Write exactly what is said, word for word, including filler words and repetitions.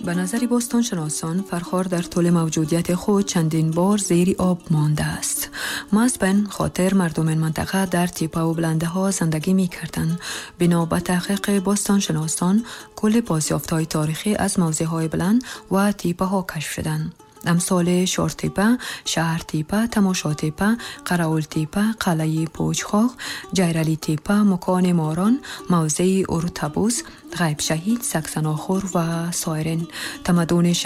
به نظر باستانشناسان فرخار در طول موجودیت خود چندین بار زیر آب مانده است. مازبن خاطر مردم این منطقه در تپه و بلنده ها زندگی می کردند. بنا به تحقیق باستانشناسان کل بازیافت‌های تاریخی از موضع‌های بلند و تپه ها کشف شدند. امثال شور تپه، شهر تپه، تماشا تپه، قراول تپه، قلعه پوچخاق، جیرلی تپه، مکان ماران، موضع اروتبوس، غیب شهید، سکسناخور و سایرین. تمدن